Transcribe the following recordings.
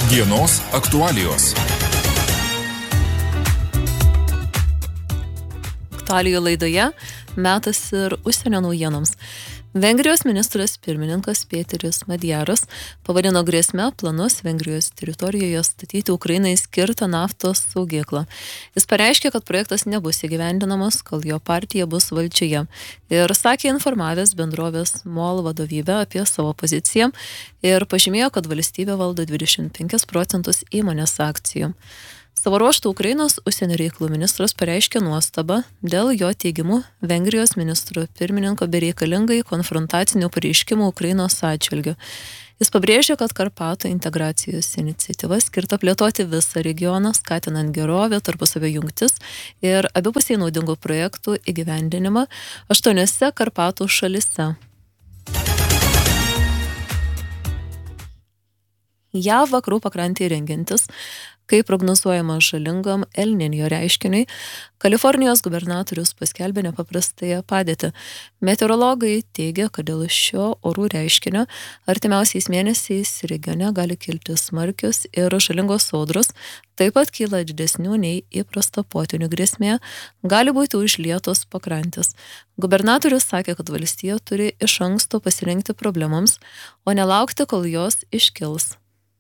Dienos aktualijos. Aktualijų laidoje metas ir užsienio naujienoms. Vengrijos ministras pirmininkas Pėteris Madjaras pavadino grėsme planus Vengrijos teritorijoje statyti Ukrainai skirtą naftos saugyklą. Jis pareiškė, kad projektas nebus įgyvendinamas, kol jo partija bus valdžioje. Ir sakė informavęs bendrovės MOL vadovybę apie savo poziciją ir pažymėjo, kad valstybė valdo 25% įmonės akcijų. Savo ruožtu Ukrainos užsienio reikalų ministras pareiškė nuostabą dėl jo teigimų Vengrijos ministro pirmininko bereikalingai konfrontacinių pareiškimų Ukrainos atžvilgiu. Jis pabrėžė, kad Karpatų integracijos iniciatyva skirta plėtoti visą regioną, skatinant gerovę, tarpusavio jungtis ir abipusiai naudingų projektų įgyvendinimą 8 Karpatų šalyse. JAV vakarų pakrantėje rengiantis, kaip prognozuojama žalingam El Niño reiškiniui, Kalifornijos gubernatorius paskelbė nepaprastąją padėtį. Meteorologai teigia, kad dėl šio orų reiškinio artimiausiais mėnesiais regione gali kilti smarkios ir žalingos audros, taip pat kyla didesnių nei įprasta potvynių grėsmė, gali būti užlietos pakrantės. Gubernatorius sakė, kad valstija turi iš anksto pasirengti problemams, o nelaukti, kol jos iškils.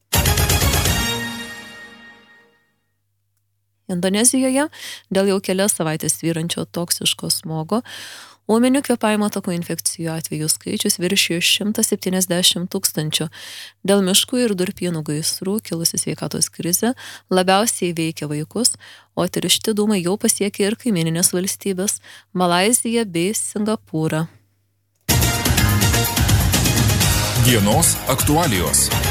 Indonezijoje dėl jau kelias savaitės vyrančio toksiško smogo ūminių kvėpavimo takų infekcijų atvejų skaičius viršijo 170 000. Dėl miškų ir durpynų gaisrų kilusi sveikatos krizė labiausiai veikia vaikus, o tiršti dūmai jau pasiekė ir kaimyninės valstybės Malaiziją bei Singapūrą. Dienos aktualijos.